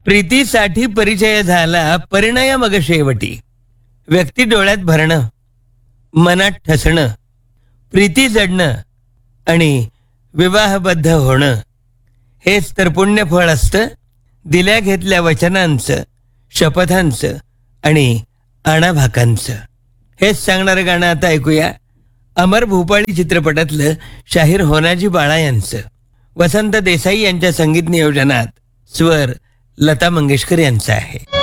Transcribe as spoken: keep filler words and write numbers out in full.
प्रीतीसाठी परिचय झाला परिणय मग शेवटी. व्यक्ती डोळ्यात भरणं, मनात ठसणं, प्रीती जडणं आणि विवाहबद्ध होणं हेच तर पुण्यफळ असतं दिल्या घेतल्या वचनांचं, शपथांचं आणि आणाभाकांचं. हेच सांगणारं गाणं आता ऐकूया. अमर भूपाळी चित्रपटातलं शाहीर होनाजी बाळा यांचं. वसंत देसाई यांच्या संगीत नियोजनात स्वर लता मंगेशकर यांचा आहे.